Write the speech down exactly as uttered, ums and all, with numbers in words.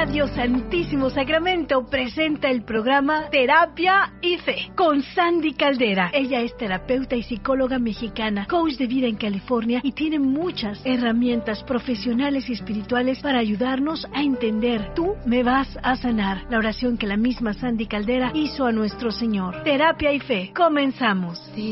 Radio Santísimo Sacramento presenta el programa Terapia y Fe con Sandy Caldera. Ella es terapeuta y psicóloga mexicana, coach de vida en California y tiene muchas herramientas profesionales y espirituales para ayudarnos a entender. Tú me vas a sanar. La oración que la misma Sandy Caldera hizo a nuestro Señor. Terapia y Fe. Comenzamos.